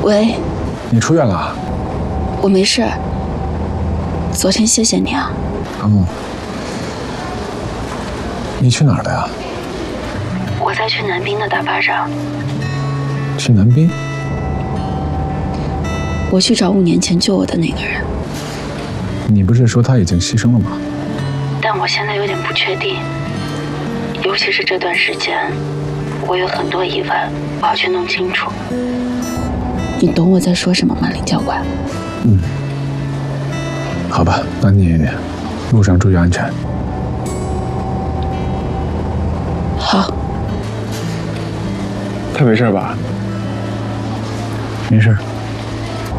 喂， 你出院了？ 我没事。昨天谢谢你啊。 哦，你去哪儿了呀？ 我在去南滨的大巴上。 去南滨？ 我去找5年前救我的那个人。 你不是说他已经牺牲了吗？ 但我现在有点不确定，尤其是这段时间，我有很多疑问，我要去弄清楚。你懂我在说什么吗，林教官？ 好吧，那你路上注意安全。 好。 他没事吧？没事。